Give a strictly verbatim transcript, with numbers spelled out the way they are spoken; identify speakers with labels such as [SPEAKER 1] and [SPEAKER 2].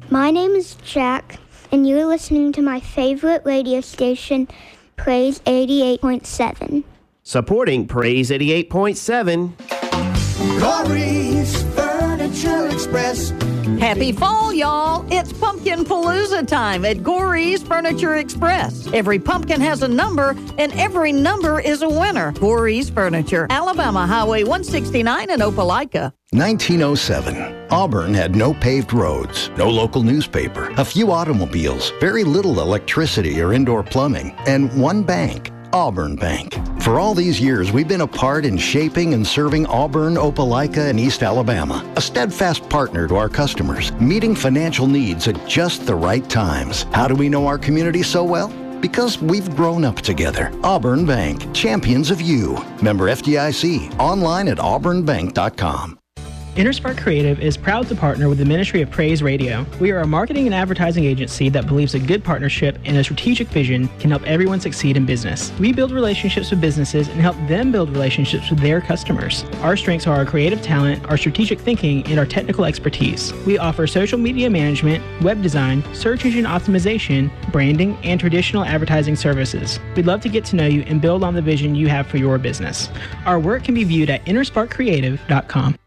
[SPEAKER 1] My name is Jack, and you're listening to my favorite radio station, Praise eighty-eight point seven.
[SPEAKER 2] Supporting Praise eighty-eight point seven.
[SPEAKER 3] Corey's Furniture Express.
[SPEAKER 4] Happy fall, y'all. It's Pumpkin Palooza time at Gorey's Furniture Express. Every pumpkin has a number, and every number is a winner. Gorey's Furniture, Alabama Highway one sixty-nine in Opelika.
[SPEAKER 5] nineteen oh seven. Auburn had no paved roads, no local newspaper, a few automobiles, very little electricity or indoor plumbing, and one bank, Auburn Bank. For all these years, we've been a part in shaping and serving Auburn, Opelika, and East Alabama. A steadfast partner to our customers, meeting financial needs at just the right times. How do we know our community so well? Because we've grown up together. Auburn Bank, champions of you. Member F D I C, online at auburn bank dot com.
[SPEAKER 6] InterSpark Creative is proud to partner with the Ministry of Praise Radio. We are a marketing and advertising agency that believes a good partnership and a strategic vision can help everyone succeed in business. We build relationships with businesses and help them build relationships with their customers. Our strengths are our creative talent, our strategic thinking, and our technical expertise. We offer social media management, web design, search engine optimization, branding, and traditional advertising services. We'd love to get to know you and build on the vision you have for your business. Our work can be viewed at interspark creative dot com.